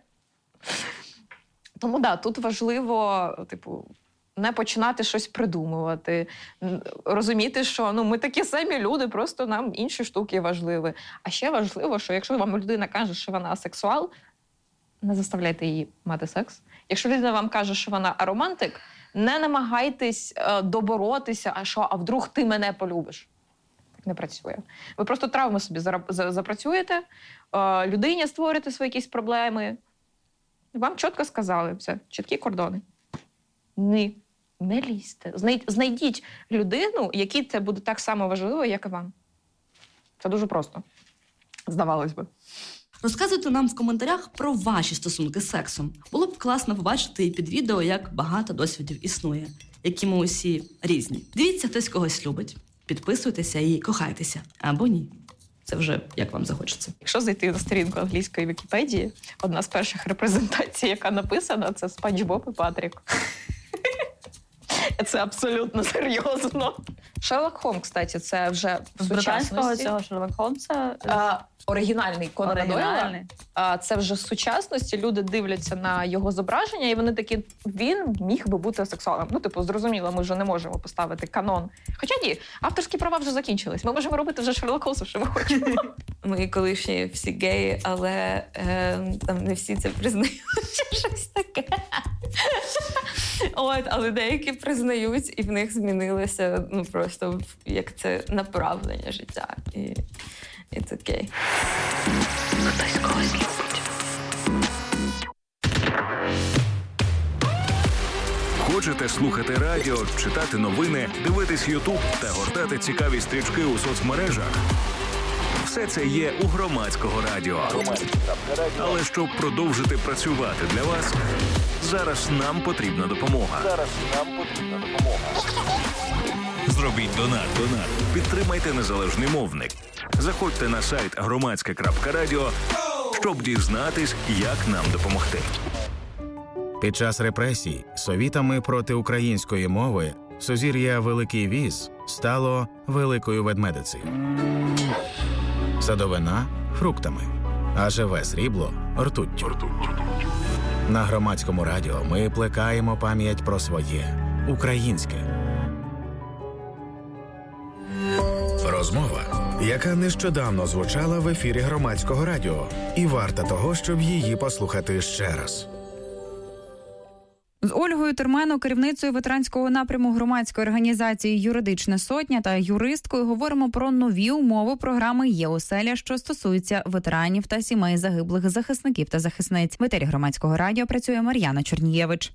Тому, тут важливо, не починати щось придумувати, розуміти, що ми такі самі люди, просто нам інші штуки важливі. А ще важливо, що якщо вам людина каже, що вона асексуал, не заставляйте її мати секс. Якщо людина вам каже, що вона аромантик, не намагайтесь доборотися, а вдруг ти мене полюбиш. Так не працює. Ви просто травми собі запрацюєте, людині створите свої якісь проблеми. Вам чітко сказали все, чіткі кордони. Ні, не лізьте. Знайдіть людину, якій це буде так само важливо, як і вам. Це дуже просто. Здавалось би. Розказуйте нам в коментарях про ваші стосунки з сексом. Було б класно побачити і під відео, як багато досвідів існує, які ми усі різні. Дивіться, хтось когось любить, підписуйтеся і кохайтеся. Або ні. Це вже як вам захочеться. Якщо зайти на сторінку англійської Вікіпедії, одна з перших репрезентацій, яка написана, це Спанч Боб і Патрік. Це абсолютно серйозно. Шерлок Холмс, кстати, це вже в британського цього Шерлок Холмса. Оригінальний Конан Дойла. Це вже з сучасності. Люди дивляться на його зображення, і вони такі, він міг би бути сексуалом. Зрозуміло, ми вже не можемо поставити канон. Хоча ні, авторські права вже закінчились. Ми можемо робити вже Шерлок Холмса, що ми хочемо. Ми колишні всі геї, але там не всі це признають, щось таке. Але деякі признають, і в них змінилося просто як це направлення життя. І це окей. Хтось когось любить. Хочете слухати радіо, читати новини, дивитись Ютуб та гортати цікаві стрічки у соцмережах? Все це є у Громадського радіо. Але щоб продовжити працювати для вас, зараз нам потрібна допомога. Зробіть донат. Підтримайте незалежний мовник. Заходьте на сайт громадське.радіо, щоб дізнатись, як нам допомогти. Під час репресій совітами проти української мови сузір'я Великий Віз стало Великою Ведмедицею. Садовина – фруктами, а живе срібло – ртуттю. На Громадському радіо ми плекаємо пам'ять про своє – українське. Розмова, яка нещодавно звучала в ефірі Громадського радіо, і варта того, щоб її послухати ще раз. З Ольгою Термено, керівницею ветеранського напряму громадської організації «Юридична сотня» та юристкою говоримо про нові умови програми «Є-оселя», що стосуються ветеранів та сімей загиблих захисників та захисниць. В етері Громадського радіо працює Мар'яна Чорнієвич.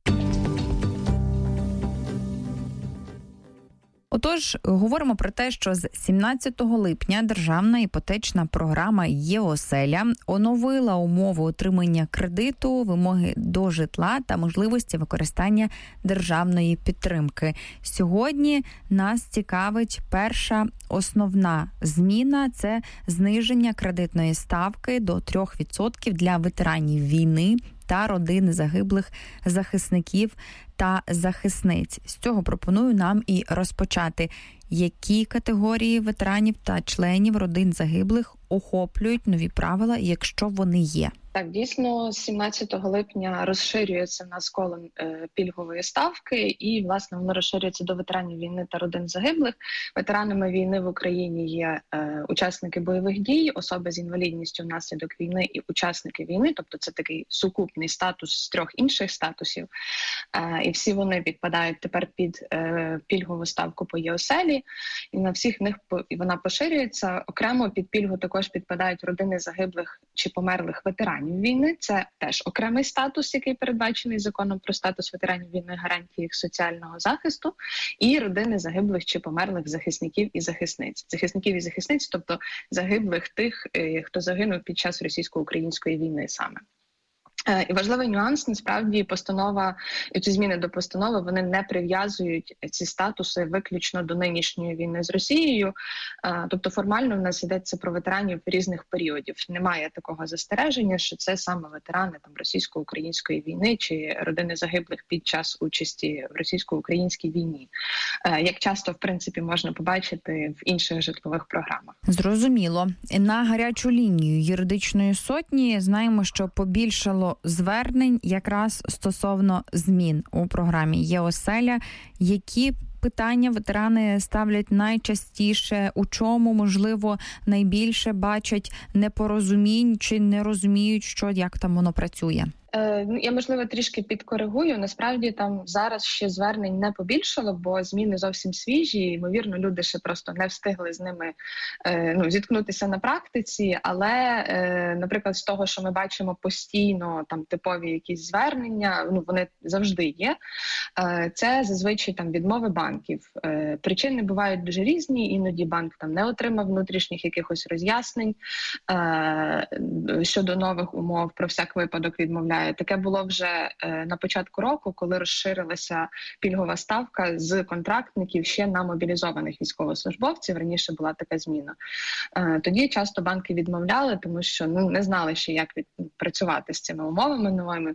Отож, говоримо про те, що з 17 липня державна іпотечна програма «Є-оселя» оновила умови отримання кредиту, вимоги до житла та можливості використання державної підтримки. Сьогодні нас цікавить перша основна зміна – це зниження кредитної ставки до 3% для ветеранів війни та родини загиблих захисників та захисниць. З цього пропоную нам і розпочати. Які категорії ветеранів та членів родин загиблих охоплюють нові правила, якщо вони є? Так, дійсно, з 17 липня розширюється в нас коло пільгової ставки, і, власне, воно розширюється до ветеранів війни та родин загиблих. Ветеранами війни в Україні є учасники бойових дій, особи з інвалідністю внаслідок війни і учасники війни, тобто це такий сукупний статус з 3 інших статусів. І всі вони підпадають тепер під пільгову ставку по ЄОСЕЛі, і на всіх них вона поширюється. Окремо під пільгу також підпадають родини загиблих чи померлих ветеранів війни. Це теж окремий статус, який передбачений законом про статус ветеранів війни, гарантії їх соціального захисту, і родини загиблих чи померлих захисників і захисниць. Захисників і захисниць, тобто загиблих тих, хто загинув під час російсько-української війни саме. І важливий нюанс, насправді, постанова і ці зміни до постанови, вони не прив'язують ці статуси виключно до нинішньої війни з Росією. Тобто формально в нас йдеться про ветеранів різних періодів. Немає такого застереження, що це саме ветерани там російсько-української війни чи родини загиблих під час участі в російсько-українській війні. Як часто, в принципі, можна побачити в інших житлових програмах. Зрозуміло. На гарячу лінію юридичної сотні знаємо, що побільшало звернень якраз стосовно змін у програмі ЄОСЕЛЯ. Які питання ветерани ставлять найчастіше? У чому, можливо, найбільше бачать непорозумінь чи не розуміють, як там воно працює? Я, можливо, трішки підкоригую. Насправді, там зараз ще звернень не побільшало, бо зміни зовсім свіжі. Ймовірно, люди ще просто не встигли з ними зіткнутися на практиці. Але, наприклад, з того, що ми бачимо постійно, там типові якісь звернення, вони завжди є. Це зазвичай там відмови банків. Причини бувають дуже різні. Іноді банк там не отримав внутрішніх якихось роз'яснень щодо нових умов, про всяк випадок відмовляє. Таке було вже на початку року, коли розширилася пільгова ставка з контрактників ще на мобілізованих військовослужбовців. Раніше була така зміна. Тоді часто банки відмовляли, тому що не знали ще, як працювати з цими умовами новими.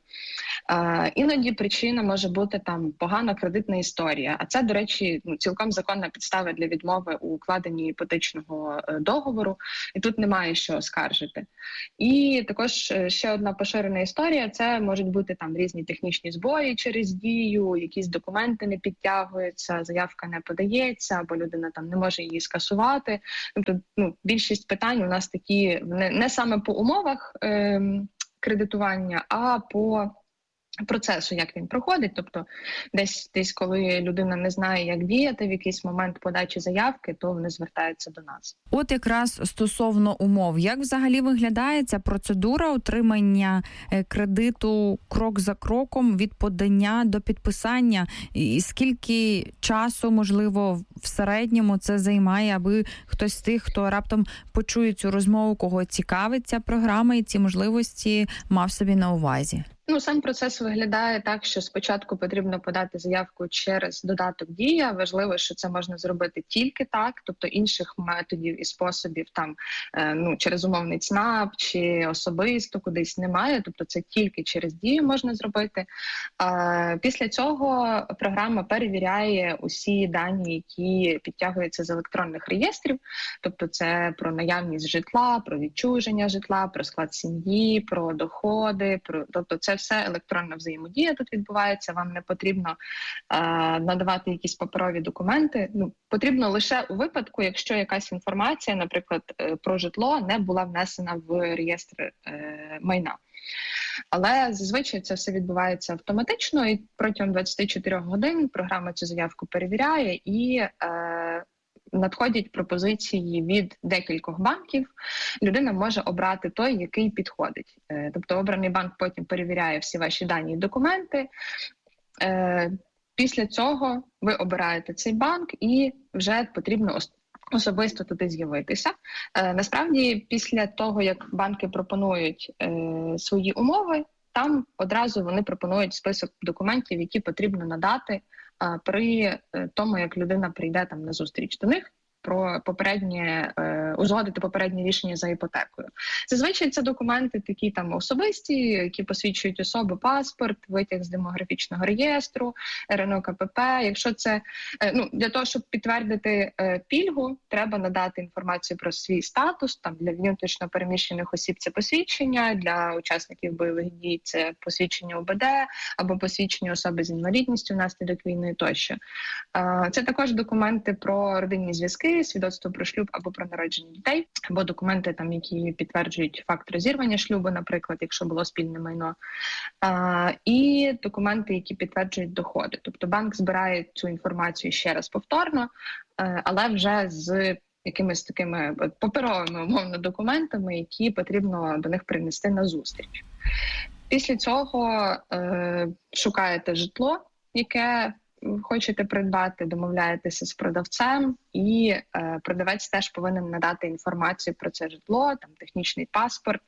Іноді причина може бути там погана кредитна історія. А це, до речі, цілком законна підстава для відмови у укладенні іпотечного договору. І тут немає що оскаржити. І також ще одна поширена історія – це можуть бути там різні технічні збої через дію, якісь документи не підтягуються, заявка не подається, або людина там не може її скасувати. Тобто, більшість питань у нас такі не саме по умовах кредитування, а по процесу, як він проходить. Тобто десь коли людина не знає, як діяти в якийсь момент подачі заявки, то вони звертаються до нас. От якраз стосовно умов, як взагалі виглядає ця процедура отримання кредиту крок за кроком від подання до підписання? І скільки часу, можливо, в середньому це займає, аби хтось з тих, хто раптом почує цю розмову, кого цікавить ця програма і ці можливості, мав собі на увазі? Сам процес виглядає так, що спочатку потрібно подати заявку через додаток «Дія». Важливо, що це можна зробити тільки так, тобто інших методів і способів там, через умовний ЦНАП чи особисто кудись немає, тобто це тільки через «Дію» можна зробити. Після цього програма перевіряє усі дані, які підтягуються з електронних реєстрів, тобто це про наявність житла, про відчуження житла, про склад сім'ї, про доходи, тобто це все електронна взаємодія тут відбувається, вам не потрібно надавати якісь паперові документи. Потрібно лише у випадку, якщо якась інформація, наприклад, про житло не була внесена в реєстр майна. Але зазвичай це все відбувається автоматично, і протягом 24 годин програма цю заявку перевіряє і надходять пропозиції від декількох банків, людина може обрати той, який підходить. Тобто обраний банк потім перевіряє всі ваші дані і документи. Після цього ви обираєте цей банк і вже потрібно особисто туди з'явитися. Насправді, після того, як банки пропонують свої умови, там одразу вони пропонують список документів, які потрібно надати при тому, як людина прийде там на зустріч до них. про узгодити попереднє рішення за іпотекою. Зазвичай це документи такі там особисті, які посвідчують особу, паспорт, витяг з демографічного реєстру, РНО КПП. Якщо це для того, щоб підтвердити пільгу, треба надати інформацію про свій статус. Там для внутрішньо переміщених осіб це посвідчення, для учасників бойових дій це посвідчення УБД або посвідчення особи з інвалідністю внаслідок війни тощо. Це також документи про родинні зв'язки, свідоцтво про шлюб або про народження дітей, або документи, там, які підтверджують факт розірвання шлюбу, наприклад, якщо було спільне майно, і документи, які підтверджують доходи. Тобто банк збирає цю інформацію ще раз повторно, але вже з якимись такими паперовими, умовно, документами, які потрібно до них принести на зустріч. Після цього шукаєте житло, яке хочете придбати, домовляєтеся з продавцем, і продавець теж повинен надати інформацію про це житло, там технічний паспорт,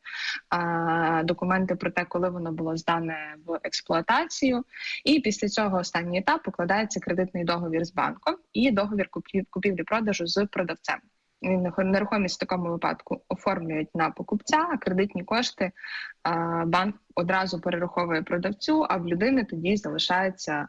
документи про те, коли воно було здане в експлуатацію. І після цього останній етап укладається кредитний договір з банком і договір купівлі-продажу з продавцем. Нерухомість в такому випадку оформлюють на покупця, а кредитні кошти банк одразу перераховує продавцю, а в людини тоді залишається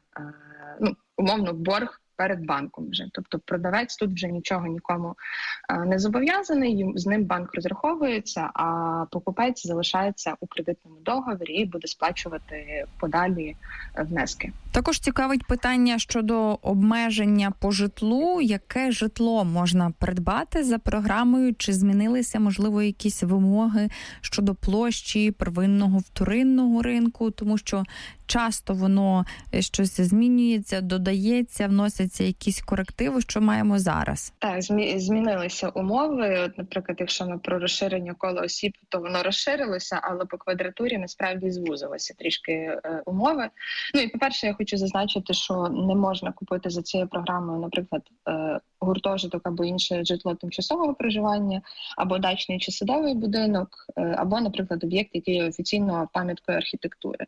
умовно борг перед банком вже. Тобто продавець тут вже нічого нікому не зобов'язаний, з ним банк розраховується, а покупець залишається у кредитному договорі і буде сплачувати подалі внески. Також цікавить питання щодо обмеження по житлу. Яке житло можна придбати за програмою? Чи змінилися, можливо, якісь вимоги щодо площі первинного, вторинного ринку? Тому що часто воно щось змінюється, додається, вносяться якісь корективи, що маємо зараз. Так, змінилися умови. От, наприклад, якщо ми про розширення кола осіб, то воно розширилося, але по квадратурі насправді звузилися трішки умови. І, по-перше, я хочу зазначити, що не можна купити за цією програмою, наприклад, гуртожиток або інше житло тимчасового проживання, або дачний чи садовий будинок, або, наприклад, об'єкт, який є офіційно пам'яткою архітектури.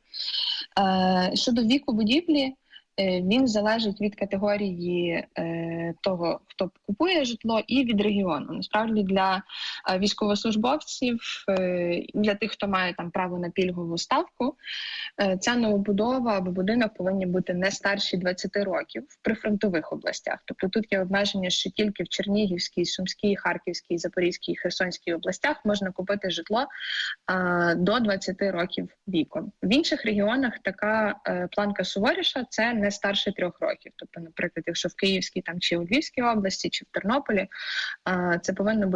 Щодо віку будівлі, він залежить від категорії того, хто купує житло, і від регіону. Насправді для військовослужбовців, для тих, хто має там право на пільгову ставку, ця новобудова або будинок повинні бути не старші 20 років в прифронтових областях. Тобто тут є обмеження, що тільки в Чернігівській, Сумській, Харківській, Запорізькій і Херсонській областях можна купити житло до 20 років віком. В інших регіонах така планка суворіша – це не старше 3 років. Тобто, наприклад, якщо в Київській там, чи у Львівській області, чи в Тернополі, це повинно бути